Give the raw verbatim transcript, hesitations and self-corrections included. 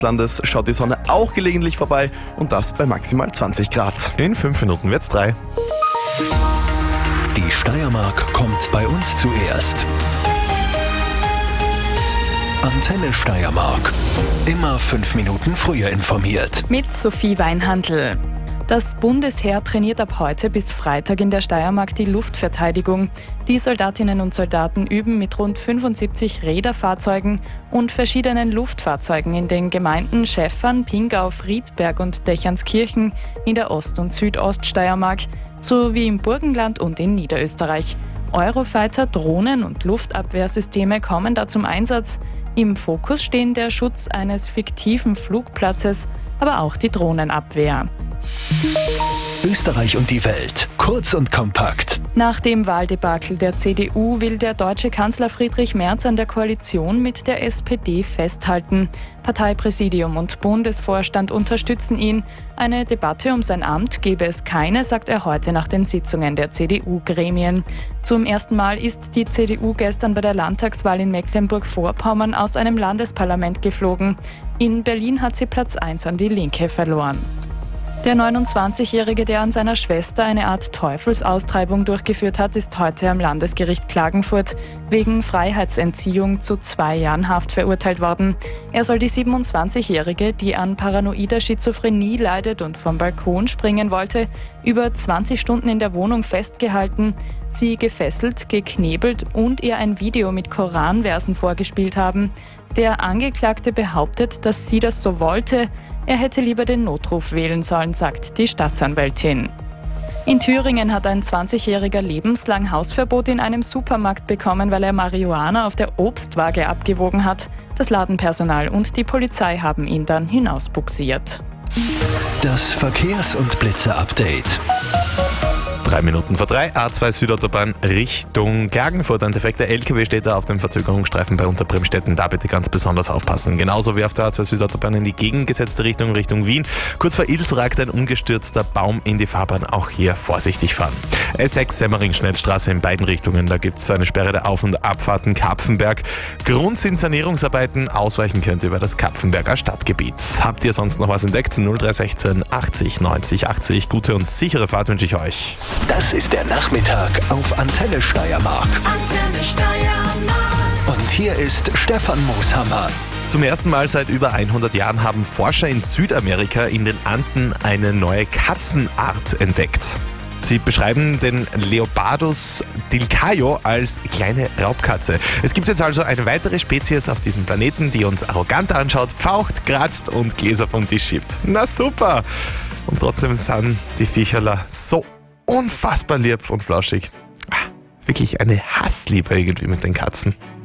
Landes schaut die Sonne auch gelegentlich vorbei und das bei maximal zwanzig Grad. In fünf Minuten wird's drei. Die Steiermark kommt bei uns zuerst. Antenne Steiermark. Immer fünf Minuten früher informiert. Mit Sophie Weinhandl. Das Bundesheer trainiert ab heute bis Freitag in der Steiermark die Luftverteidigung. Die Soldatinnen und Soldaten üben mit rund fünfundsiebzig Räderfahrzeugen und verschiedenen Luftfahrzeugen in den Gemeinden Schäffern, Pingau, Friedberg und Dächanskirchen in der Ost- und Südoststeiermark sowie im Burgenland und in Niederösterreich. Eurofighter, Drohnen und Luftabwehrsysteme kommen da zum Einsatz. Im Fokus stehen der Schutz eines fiktiven Flugplatzes, aber auch die Drohnenabwehr. Österreich und die Welt. Kurz und kompakt. Nach dem Wahldebakel der C D U will der deutsche Kanzler Friedrich Merz an der Koalition mit der S P D festhalten. Parteipräsidium und Bundesvorstand unterstützen ihn. Eine Debatte um sein Amt gebe es keine, sagt er heute nach den Sitzungen der C D U-Gremien. Zum ersten Mal ist die C D U gestern bei der Landtagswahl in Mecklenburg-Vorpommern aus einem Landesparlament geflogen. In Berlin hat sie Platz eins an die Linke verloren. Der neunundzwanzigjährige, der an seiner Schwester eine Art Teufelsaustreibung durchgeführt hat, ist heute am Landesgericht Klagenfurt wegen Freiheitsentziehung zu zwei Jahren Haft verurteilt worden. Er soll die siebenundzwanzigjährige, die an paranoider Schizophrenie leidet und vom Balkon springen wollte, über zwanzig Stunden in der Wohnung festgehalten, sie gefesselt, geknebelt und ihr ein Video mit Koranversen vorgespielt haben. Der Angeklagte behauptet, dass sie das so wollte. Er hätte lieber den Notruf wählen sollen, sagt die Staatsanwältin. In Thüringen hat ein zwanzigjähriger lebenslang Hausverbot in einem Supermarkt bekommen, weil er Marihuana auf der Obstwaage abgewogen hat. Das Ladenpersonal und die Polizei haben ihn dann hinausbugsiert. Das Verkehrs- und Blitzer-Update. Drei Minuten vor drei, A zwei Südautobahn Richtung Klagenfurt. Ein defekter L K W steht da auf dem Verzögerungsstreifen bei Unterbremstetten. Da bitte ganz besonders aufpassen. Genauso wie auf der A zwei Südautobahn in die gegengesetzte Richtung, Richtung Wien. Kurz vor Ils ragt ein umgestürzter Baum in die Fahrbahn. Auch hier vorsichtig fahren. S sechs Semmering-Schnellstraße in beiden Richtungen. Da gibt es eine Sperre der Auf- und Abfahrten Kapfenberg. Grund sind Sanierungsarbeiten. Ausweichen könnt ihr über das Kapfenberger Stadtgebiet. Habt ihr sonst noch was entdeckt? null drei eins sechs achtzig neunzig achtzig. Gute und sichere Fahrt wünsche ich euch. Das ist der Nachmittag auf Antenne Steiermark. Antenne Steiermark. Und hier ist Stefan Mooshammer. Zum ersten Mal seit über hundert Jahren haben Forscher in Südamerika in den Anden eine neue Katzenart entdeckt. Sie beschreiben den Leopardus dilcaio als kleine Raubkatze. Es gibt jetzt also eine weitere Spezies auf diesem Planeten, die uns arrogant anschaut, faucht, kratzt und Gläser vom Tisch schiebt. Na super! Und trotzdem sind die Viecherler so unfassbar lieb und flauschig. Ist wirklich eine Hassliebe irgendwie mit den Katzen.